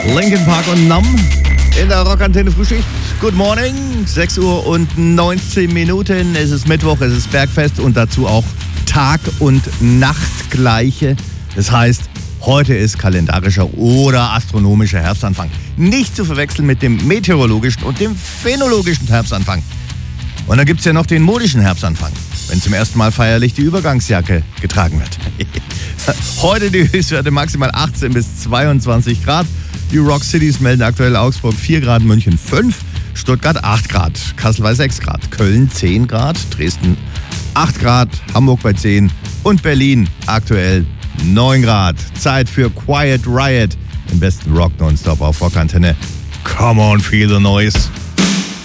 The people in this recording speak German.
Linkin Park und Numb in der Rockantenne Frühschicht. Good morning, 6 Uhr und 19 Minuten. Es ist Mittwoch, es ist Bergfest und dazu auch Tag- und Nachtgleiche. Das heißt, heute ist kalendarischer oder astronomischer Herbstanfang. Nicht zu verwechseln mit dem meteorologischen und dem phänologischen Herbstanfang. Und dann gibt es ja noch den modischen Herbstanfang, wenn zum ersten Mal feierlich die Übergangsjacke getragen wird. Heute die Höchstwerte maximal 18 bis 22 Grad. Die Rock Cities melden aktuell Augsburg 4 Grad, München 5, Stuttgart 8 Grad, Kassel bei 6 Grad, Köln 10 Grad, Dresden 8 Grad, Hamburg bei 10 und Berlin aktuell 9 Grad. Zeit für Quiet Riot, im besten Rock nonstop auf Rockantenne. Come on, feel the noise.